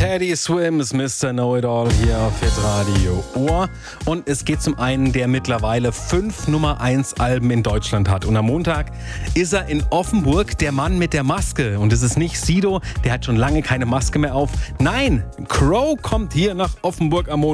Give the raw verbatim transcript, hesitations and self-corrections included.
Teddy Swims, Mister Know-It-All hier auf Hitradio Ohr. Und es geht zum einen, der mittlerweile fünf Nummer eins Alben in Deutschland hat. Und am Montag ist er in Offenburg, der Mann mit der Maske. Und es ist nicht Sido, der hat schon lange keine Maske mehr auf. Nein, Crow kommt hier nach Offenburg am Montag.